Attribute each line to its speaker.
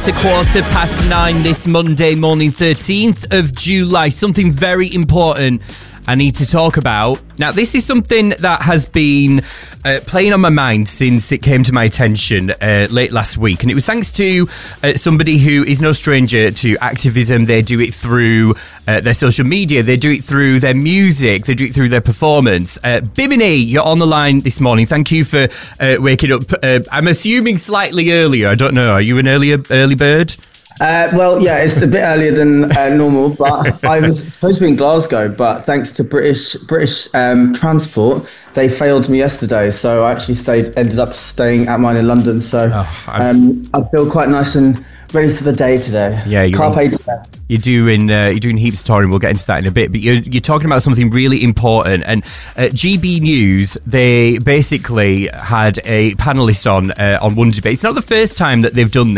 Speaker 1: at 9:15 this Monday morning, 13th of July. Something very important I need to talk about. Now, this is something that has been playing on my mind since it came to my attention late last week. And it was thanks to somebody who is no stranger to activism. They do it through their social media. They do it through their music. They do it through their performance. Bimini, you're on the line this morning. Thank you for waking up. I'm assuming slightly earlier. I don't know. Are you an early bird?
Speaker 2: Well, yeah, it's a bit earlier than normal, but I was supposed to be in Glasgow, but thanks to British Transport, they failed me yesterday, so I actually ended up staying at mine in London. So I feel quite nice and ready for the day today.
Speaker 1: Yeah, you're doing heaps of touring. We'll get into that in a bit, but you're talking about something really important. And GB News, they basically had a panelist on One Debate. It's not the first time that they've done this.